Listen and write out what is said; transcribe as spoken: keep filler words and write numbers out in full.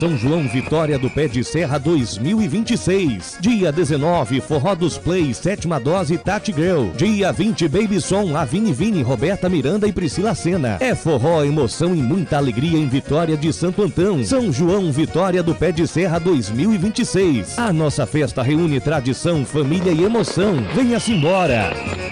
São João Vitória do Pé de Serra dois mil e vinte e seis. Dia dezenove, Forró dos Play, sétima dose Tati Girl. Dia vinte, Baby Som, Avini Vini, Roberta Miranda e Priscila Sena. É forró, emoção e muita alegria em Vitória de Santo Antão. São João Vitória do Pé de Serra dois mil e vinte e seis. A nossa festa reúne tradição, família e emoção. Venha-se embora!